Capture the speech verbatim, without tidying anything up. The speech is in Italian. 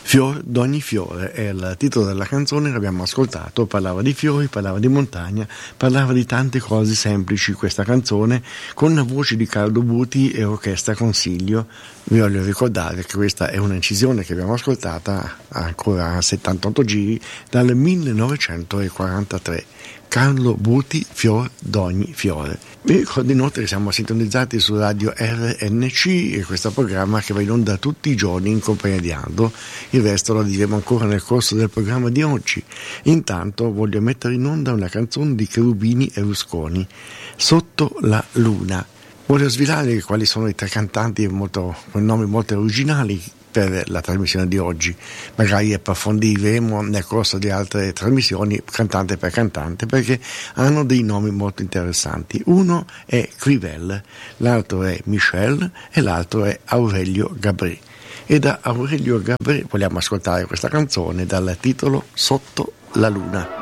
Fior d'ogni fiore è il titolo della canzone che abbiamo ascoltato. Parlava di fiori, parlava di montagna, parlava di tante cose semplici questa canzone, con voci di Carlo Buti e orchestra Consiglio. Vi voglio ricordare che questa è un'incisione che abbiamo ascoltata ancora a settantotto giri dal millenovecentoquarantatré. Carlo Buti, Fior d'ogni fiore. Vi ricordo inoltre che siamo sintonizzati su Radio R N C e questo programma che va in onda tutti i giorni in compagnia di Aldo. Il resto lo diremo ancora nel corso del programma di oggi. Intanto voglio mettere in onda una canzone di Cherubini e Rusconi, Sotto la luna. Voglio svelare quali sono i tre cantanti molto, con nomi molto originali per la trasmissione di oggi. Magari approfondiremo nel corso di altre trasmissioni cantante per cantante, perché hanno dei nomi molto interessanti. Uno è Crivel, l'altro è Michel e l'altro è Aurelio Gabré. E da Aurelio Gabré vogliamo ascoltare questa canzone dal titolo Sotto la luna.